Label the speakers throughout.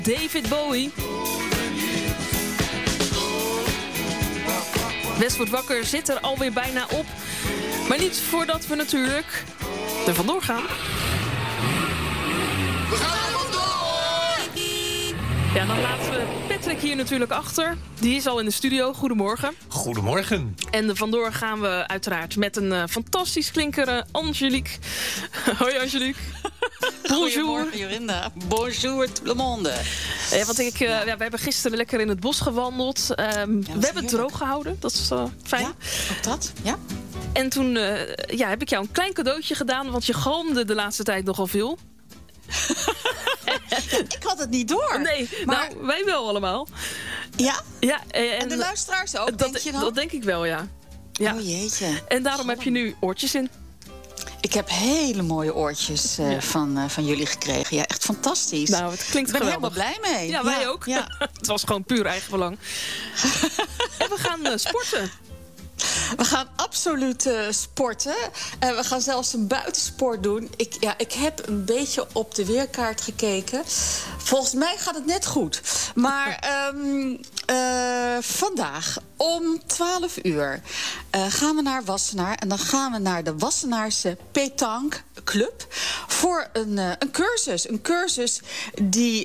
Speaker 1: David Bowie. West wordt wakker zit er alweer bijna op. Maar niet voordat we natuurlijk er vandoor gaan.
Speaker 2: We gaan er vandoor!
Speaker 1: Ja, dan laten we Patrick hier natuurlijk achter. Die is al in de studio. Goedemorgen.
Speaker 3: Goedemorgen.
Speaker 1: En vandoor gaan we uiteraard met een fantastisch klinkere Angelique. Hoi Angelique. Bonjour.
Speaker 4: Goedemorgen Jorinda. Bonjour tout le monde.
Speaker 1: Ja, want we hebben gisteren lekker in het bos gewandeld. We hebben het droog gehouden. Dat is fijn.
Speaker 4: Ja, ook dat. Ja.
Speaker 1: En toen heb ik jou een klein cadeautje gedaan. Want je galmde de laatste tijd nogal veel.
Speaker 4: Ik had het niet door.
Speaker 1: Nee,
Speaker 4: maar...
Speaker 1: nou, wij wel allemaal.
Speaker 4: Ja?
Speaker 1: Ja,
Speaker 4: en de luisteraars ook, denk je dan?
Speaker 1: Dat denk ik wel, ja. Ja.
Speaker 4: Oh jeetje.
Speaker 1: En daarom heb je nu oortjes in.
Speaker 4: Ik heb hele mooie oortjes van jullie gekregen. Ja, echt fantastisch.
Speaker 1: Nou, het klinkt geweldig.
Speaker 4: Ik ben helemaal blij mee.
Speaker 1: Ja, wij ook. Ja. Het was gewoon puur eigenbelang. En we gaan sporten.
Speaker 4: We gaan absoluut sporten. We gaan zelfs een buitensport doen. Ik heb een beetje op de weerkaart gekeken. Volgens mij gaat het net goed. Maar vandaag om 12 uur gaan we naar Wassenaar. En dan gaan we naar de Wassenaarse Pétanque Club voor een cursus. Een cursus die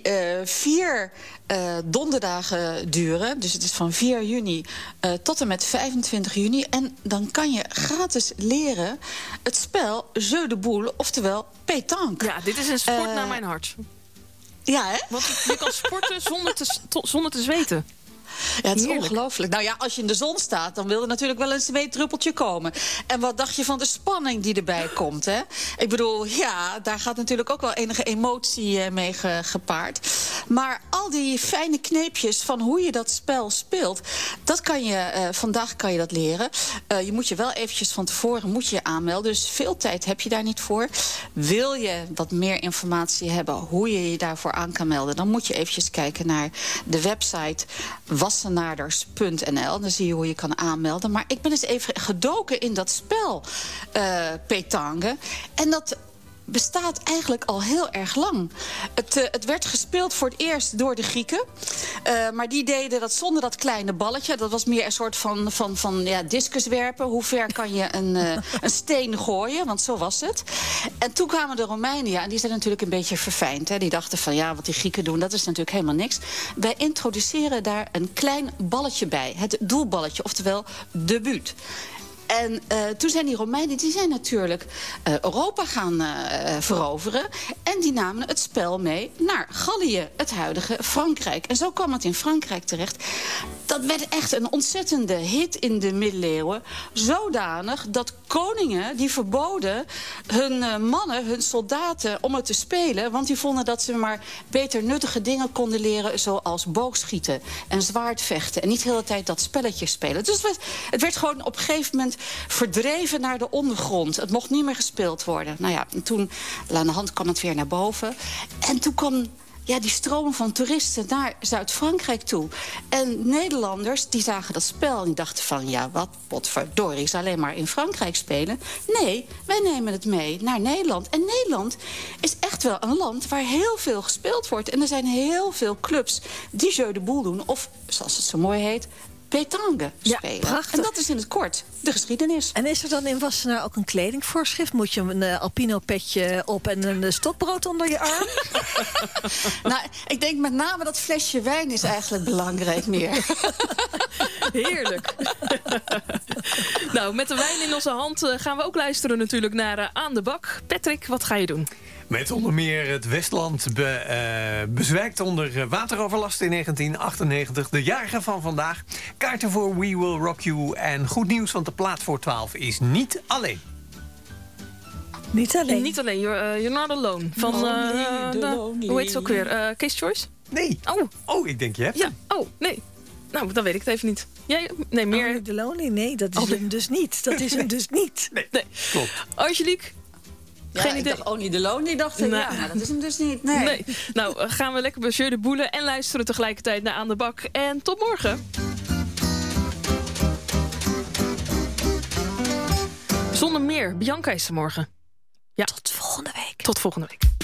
Speaker 4: 4 donderdagen duren. Dus het is van 4 juni tot en met 25 juni. En dan kan je gratis leren het spel Jeu de Boule, oftewel pétanque.
Speaker 1: Ja, dit is een sport naar mijn hart.
Speaker 4: Ja, hè?
Speaker 1: Want je kan sporten zonder te zweten.
Speaker 4: Ja, het is
Speaker 1: Heerlijk.
Speaker 4: ongelooflijk. Nou ja, als je in de zon staat, dan wil er natuurlijk wel een zweetdruppeltje komen. En wat dacht je van de spanning die erbij komt, hè? Ik bedoel, ja, daar gaat natuurlijk ook wel enige emotie mee gepaard. Maar al die fijne kneepjes van hoe je dat spel speelt, dat kan je, vandaag kan je dat leren. Je moet je wel eventjes van tevoren je aanmelden. Dus veel tijd heb je daar niet voor. Wil je wat meer informatie hebben hoe je je daarvoor aan kan melden, dan moet je eventjes kijken naar de website wassenaarders.nl. Dan zie je hoe je kan aanmelden. Maar ik ben eens even gedoken in dat spel pétanque. En dat bestaat eigenlijk al heel erg lang. Het werd gespeeld voor het eerst door de Grieken. Maar die deden dat zonder dat kleine balletje. Dat was meer een soort van discuswerpen. Hoe ver kan je een steen gooien? Want zo was het. En toen kwamen de Romeinen, en die zijn natuurlijk een beetje verfijnd. Hè. Die dachten van, ja, wat die Grieken doen, dat is natuurlijk helemaal niks. Wij introduceren daar een klein balletje bij. Het doelballetje, oftewel de buut. En toen zijn die Romeinen, die zijn natuurlijk Europa gaan veroveren. En die namen het spel mee naar Gallië, het huidige Frankrijk. En zo kwam het in Frankrijk terecht. Dat werd echt een ontzettende hit in de middeleeuwen. Zodanig dat koningen die verboden hun mannen, hun soldaten, om het te spelen. Want die vonden dat ze maar beter nuttige dingen konden leren, zoals boogschieten en zwaardvechten. En niet de hele tijd dat spelletje spelen. Dus het werd gewoon op een gegeven moment verdreven naar de ondergrond. Het mocht niet meer gespeeld worden. Nou ja, en toen aan de hand kwam het weer naar boven. En toen kwam die stroom van toeristen naar Zuid-Frankrijk toe. En Nederlanders, die zagen dat spel en die dachten van, ja, wat potverdorie, is alleen maar in Frankrijk spelen. Nee, wij nemen het mee naar Nederland. En Nederland is echt wel een land waar heel veel gespeeld wordt. En er zijn heel veel clubs die Jeu de Boule doen, of zoals het zo mooi heet, pétanque spelen.
Speaker 5: Prachtig.
Speaker 4: En dat is in het kort de geschiedenis.
Speaker 5: En is er dan in Wassenaar ook een kledingvoorschrift? Moet je een alpino-petje op en een stokbrood onder je arm?
Speaker 4: Nou, ik denk met name dat flesje wijn is eigenlijk belangrijk meer.
Speaker 1: Heerlijk. Nou, met de wijn in onze hand gaan we ook luisteren natuurlijk naar Aan de Bak. Patrick, wat ga je doen?
Speaker 3: Met onder meer het Westland bezwijkt onder wateroverlast in 1998. De jarige van vandaag. Kaarten voor We Will Rock You. En goed nieuws, want de plaat voor 12 is niet alleen.
Speaker 5: Niet alleen.
Speaker 1: Niet alleen. You're Not Alone. Van, hoe heet het ook weer? Case Choice?
Speaker 3: Nee. Oh, ik denk je hebt.
Speaker 1: Ja. Oh, nee. Nou, dan weet ik het even niet. Jij? Nee, meer.
Speaker 5: Only the Lonely? Nee, dat is hem dus niet. Dat is hem dus niet.
Speaker 3: Nee. Klopt.
Speaker 1: Angelique?
Speaker 4: Ja,
Speaker 1: Geen idee.
Speaker 4: Ik dacht Only the Lonely, dacht ik.
Speaker 1: Nee.
Speaker 4: Ja, maar dat is hem dus niet. Nee.
Speaker 1: Nou, gaan we lekker bij Jeu de Boule en luisteren tegelijkertijd naar Aan de Bak. En tot morgen. Zonder meer. Bianca is er morgen. Ja.
Speaker 5: Tot volgende week.
Speaker 1: Tot volgende week.